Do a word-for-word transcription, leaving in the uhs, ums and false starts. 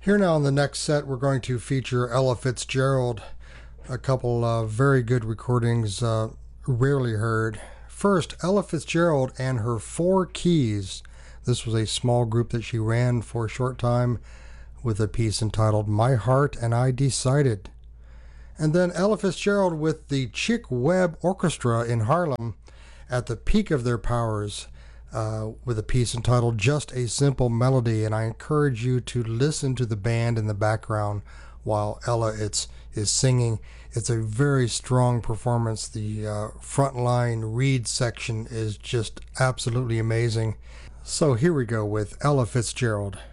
Here now in the next set, we're going to feature Ella Fitzgerald, a couple of very good recordings, uh, rarely heard. First, Ella Fitzgerald and her Four Keys. This was a small group that she ran for a short time with a piece entitled My Heart and I Decided. And then Ella Fitzgerald with the Chick Webb Orchestra in Harlem at the peak of their powers, Uh, with a piece entitled Just a Simple Melody. And I encourage you to listen to the band in the background while Ella it's, is singing. It's a very strong performance. The uh, frontline reed section is just absolutely amazing. So here we go with Ella Fitzgerald.